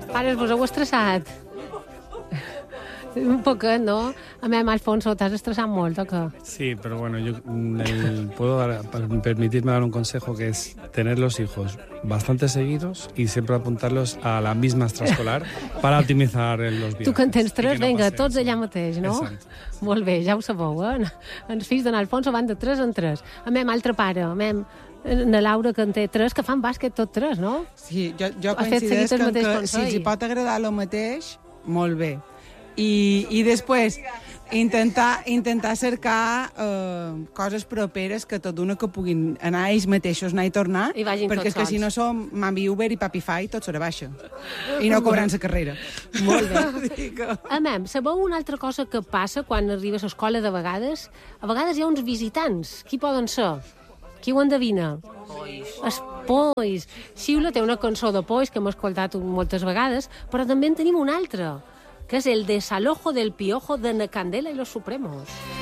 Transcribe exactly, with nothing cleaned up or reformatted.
Pares, vos heu estressat? Un poquet, ¿no? A mí, Alfonso, ¿te has estresado mucho o qué? Sí, pero bueno, yo el, puedo dar, permitirme dar un consejo, que es tener los hijos bastante seguidos y siempre apuntarlos a la misma extraescolar para optimizar los viajes. Tu que en tens tres, no vinga, passi, tots sí. allà mateix, no? Exacte. Molt bé, ja ho sabeu, eh? Els fills d'en Alfonso van de tres en tres. A mi, altre pare, a mi, na Laura, que en té tres, que fan bàsquet tot tres, no? Sí, jo, jo Has fet seguit coincideix el que, mateix que consell. si els hi pot agradar el mateix, molt bé. I, i després intentar, intentar cercar eh, coses properes que tot d'una que puguin anar ells mateixos, anar i tornar, I vagin perquè és tots que si sols. no som Mami Uber i Papi Fai, tot serà baixa. I no cobrant la carrera. Molt bé. Dic, A mi, sabeu una altra cosa que passa quan arribes a l'escola de vegades? A vegades hi ha uns visitants. Qui poden ser? Qui ho endevina? Els Pois. Xiula té una cançó de Pois que hem escoltat moltes vegades, però també en tenim una altra, que és el desalojo del piojo de Na Candela i los Supremos.